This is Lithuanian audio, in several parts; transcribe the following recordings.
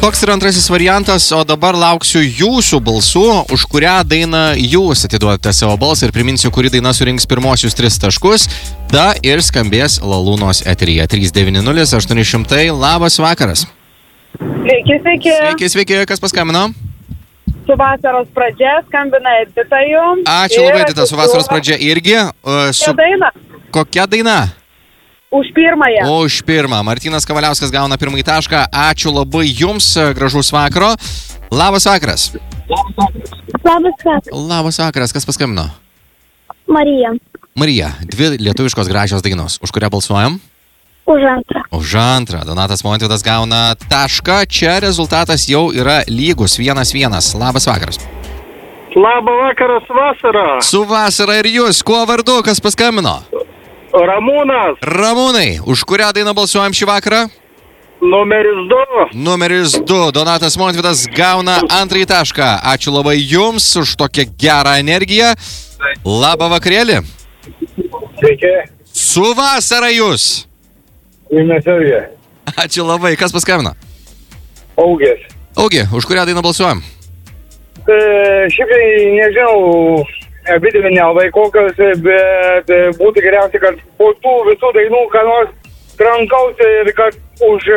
toks yra antrasis variantas, o dabar lauksiu jūsų balsų, už kurią dainą jūs atiduodate savo balsą ir priminsiu, kuri daina surinks pirmosius 3 taškus, ta ir skambės Lalūnos eteryje. 390-800, labas vakaras. Sveiki, sveiki. Sveiki, sveiki, kas paskambino? Su vasaros pradžia skambina Edita jums. Ačiū labai, Edita, su vasaros pradžia irgi. Daina? Kokia daina? Už pirmąją. Už pirmą. Martynas Kavaliauskas gauna pirmąjį tašką. Ačiū labai jums, gražaus vakaro. Labas vakaras. Labas vakaras. Labas vakaras, kas paskambino? Marija. Marija, 2 lietuviškos gražios dainos. Už kurią balsuojam? Už antrą. Už antrą. Donatas Montvydas gauna tašką. Čia rezultatas jau yra lygus 1-1. Labas vakaras. Labą vakaras, vasara. Su vasara ir jūs. Kuo vardu, kas paskambino? Ramūnas. Ramūnai, už kurią dainą balsuojam šį vakarą? Numeris 2. Numeris 2. Donatas Montvydas gauna antrąjį tašką. Ačiū labai jums už tokią gerą energiją. Labą vakarėlį. Sveiki. Su vasara jūs. Vilniuje. Ačiū labai. Kas paskambino? Augės. Augi, už kurią dainą balsuojam? Šiaip tai nežinau, abidvi nelabai kokios, bet būtų geriausia, kad po tų visų dainų, ką nors trankausi ir kad už...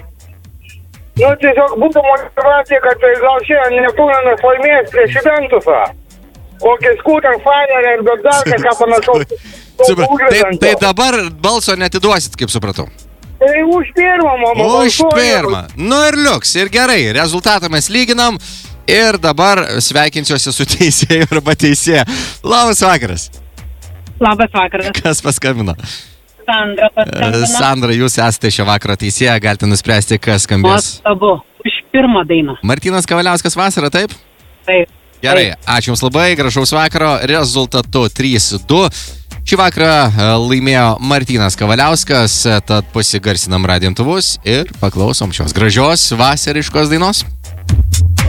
tiesiog būtų motivacija, kad gal šiandien Neptūnas laimės prieš Juventusą. Kokį skūtent Fanerį ir dar kažką panašaus. Tai dabar balso netiduosit, kaip supratau. Tai už pirmą, mama. Už pirmą. Nu ir liuks, ir gerai. Rezultatą mes lyginam. Ir dabar sveikinsiuosi su teisėju arba teisėja. Labas vakaras. Labas vakaras. Kas paskambino? Sandra paskambino. Sandra, jūs esate šio vakaro teisėja, galite nuspręsti, kas skambės. Abu. Už pirmą dainą. Martynas Kavaliauskas vasara, taip? Taip. Gerai, ačiū Jums labai, gražaus vakaro. Rezultatu 3-2. Šį vakarą laimėjo Martynas Kavaliauskas, tad pasigarsinam radijo imtuvus ir paklausom šios gražios vasariškos dainos.